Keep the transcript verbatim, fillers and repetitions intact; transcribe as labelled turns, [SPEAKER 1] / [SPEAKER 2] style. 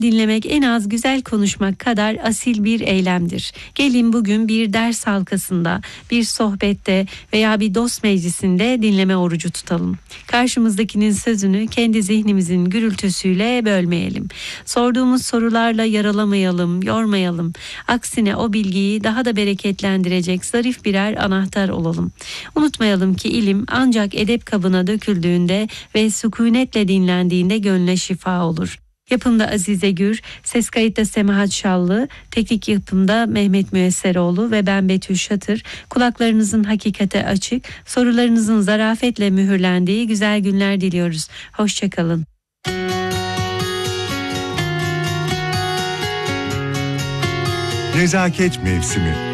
[SPEAKER 1] Dinlemek en az güzel konuşmak kadar asil bir eylemdir. Gelin bugün bir ders halkasında, bir sohbette veya bir dost meclisinde dinleme orucu tutalım. Karşımızdakinin sözünü kendi zihnimizin gürültüsüyle bölmeyelim. Sorduğumuz sorularla yaralamayalım, yormayalım. Aksine o bilgiyi daha da bereketlendirecek zarif birer anahtar olalım. Unutmayalım ki ilim ancak edep kabına döküldüğünde ve sükunetle dinlendiğinde gönle şifa olur. Yapımda Azize Gür, ses kayıtta Semahat Şallı, teknik yapımda Mehmet Müesseroğlu ve ben Betül Şatır. Kulaklarınızın hakikate açık, sorularınızın zarafetle mühürlendiği güzel günler diliyoruz. Hoşçakalın.
[SPEAKER 2] Nezaket mevsimi.